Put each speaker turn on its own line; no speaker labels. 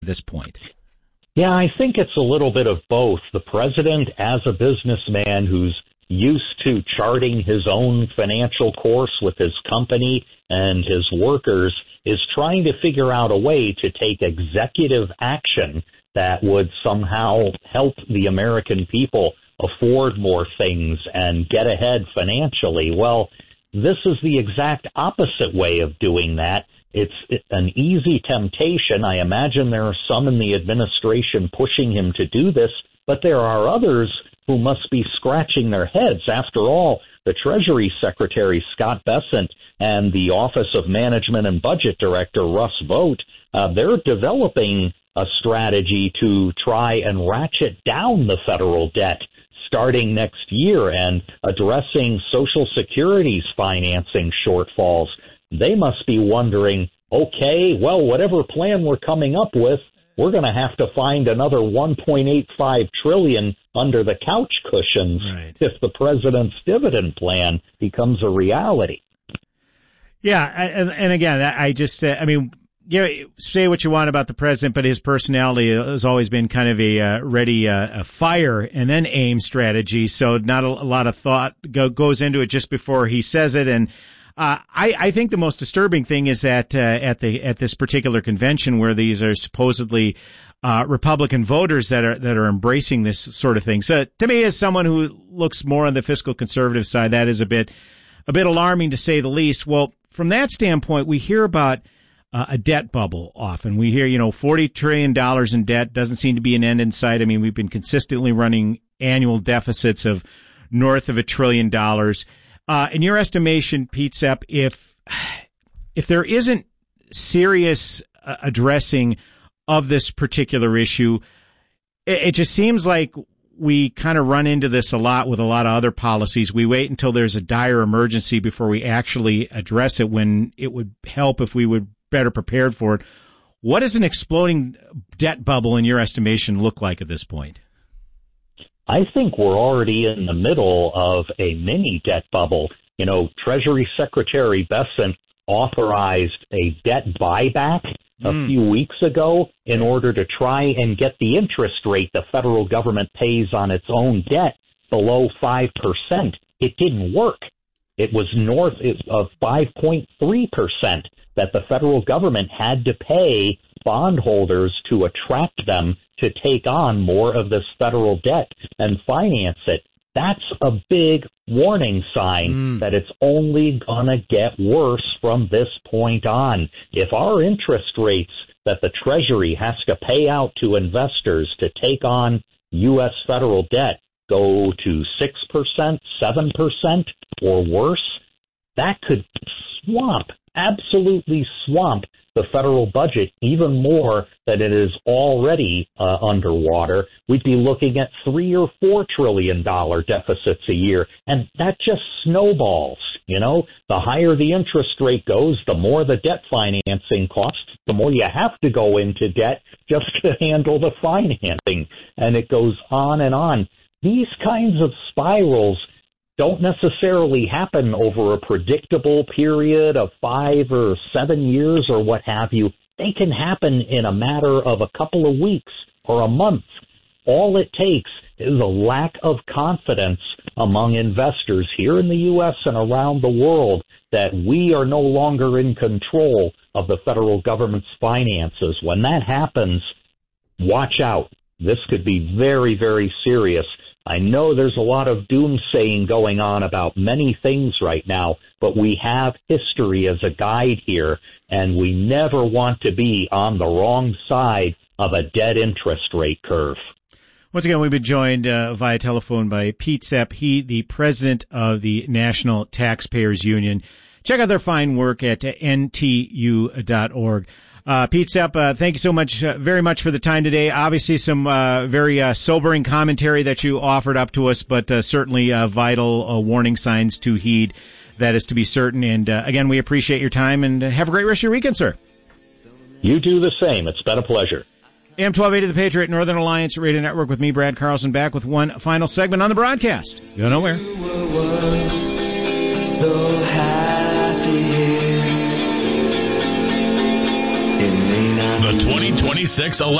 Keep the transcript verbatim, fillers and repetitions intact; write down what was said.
this point?
Yeah, I think it's a little bit of both. The president, as a businessman who's used to charting his own financial course with his company and his workers, is trying to figure out a way to take executive action that would somehow help the American people afford more things and get ahead financially. Well, this is the exact opposite way of doing that. It's an easy temptation. I imagine there are some in the administration pushing him to do this, but there are others who must be scratching their heads. After all, the Treasury Secretary, Scott Bessent, and the Office of Management and Budget Director, Russ Vought, uh, they're developing a strategy to try and ratchet down the federal debt starting next year and addressing Social Security's financing shortfalls. They must be wondering, okay, well, whatever plan we're coming up with, we're going to have to find another one point eight five trillion dollars under the couch cushions right. if the president's dividend plan becomes a reality.
Yeah, and, and again, I just, uh, I mean, yeah, say what you want about the president, but his personality has always been kind of a uh, ready uh, a fire and then aim strategy. So not a, a lot of thought go, goes into it just before he says it. And uh, I, I think the most disturbing thing is that uh, at the at this particular convention where these are supposedly uh, Republican voters that are that are embracing this sort of thing. So to me, as someone who looks more on the fiscal conservative side, that is a bit a bit alarming to say the least. Well, from that standpoint, we hear about Uh, a debt bubble often. We hear, you know, forty trillion dollars in debt doesn't seem to be an end in sight. I mean, we've been consistently running annual deficits of north of a trillion dollars. Uh, in your estimation, Pete Sepp, if, if there isn't serious uh, addressing of this particular issue, it, it just seems like we kind of run into this a lot with a lot of other policies. We wait until there's a dire emergency before we actually address it, when it would help if we would better prepared for it. What does an exploding debt bubble, in your estimation, look like at this point?
I think we're already in the middle of a mini debt bubble. You know, Treasury Secretary Bessent authorized a debt buyback a mm. few weeks ago in order to try and get the interest rate the federal government pays on its own debt below five percent. It didn't work. It was north of five point three percent. That the federal government had to pay bondholders to attract them to take on more of this federal debt and finance it. That's a big warning sign mm. that it's only going to get worse from this point on. If our interest rates that the Treasury has to pay out to investors to take on U S federal debt go to six percent, seven percent, or worse, that could swamp absolutely swamp the federal budget even more than it is already uh, underwater. We'd be looking at three or four trillion dollar deficits a year, and that just snowballs. You know, the higher the interest rate goes, the more the debt financing costs, the more you have to go into debt just to handle the financing, and it goes on and on. These kinds of spirals don't necessarily happen over a predictable period of five or seven years or what have you. They can happen in a matter of a couple of weeks or a month. All it takes is a lack of confidence among investors here in the U S and around the world that we are no longer in control of the federal government's finances. When that happens, watch out. This could be very, very serious. I know there's a lot of doomsaying going on about many things right now, but we have history as a guide here, and we never want to be on the wrong side of a dead interest rate curve.
Once again, we've been joined uh, via telephone by Pete Sepp, he, the president of the National Taxpayers Union. Check out their fine work at N T U dot org. Uh, Pete Sepp, uh, thank you so much, uh, very much for the time today. Obviously some, uh, very, uh, sobering commentary that you offered up to us, but, uh, certainly, uh, vital, uh, warning signs to heed. That is to be certain. And, uh, again, we appreciate your time, and have a great rest of your weekend, sir.
You do the same. It's been a pleasure.
A M twelve eighty The Patriot, Northern Alliance Radio Network, with me, Brad Carlson, back with one final segment on the broadcast. Go nowhere.
You were once so happy. It may not
The twenty twenty-six election.